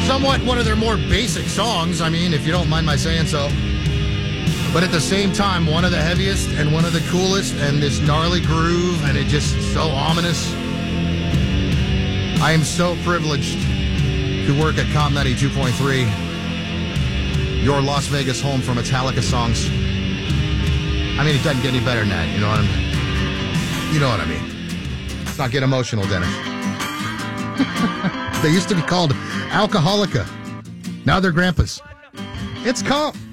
Somewhat one of their more basic songs, I mean, if you don't mind my saying so. But at the same time, one of the heaviest and one of the coolest, and this gnarly groove, and it just so ominous. I am so privileged to work at Comp 92.3, your Las Vegas home for Metallica songs. I mean, it doesn't get any better than that, you know what I mean? You know what I mean. Let's not get emotional, Dennis. They used to be called Alcoholica. Now they're grandpas. It's Comp.